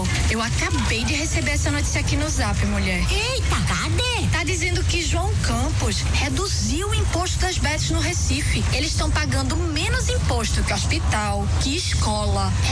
Carol, eu acabei de receber essa notícia aqui no Zap, mulher. Eita, cadê? Tá dizendo que João Campos reduziu o imposto das bets no Recife. Eles estão pagando menos imposto que hospital, que escola,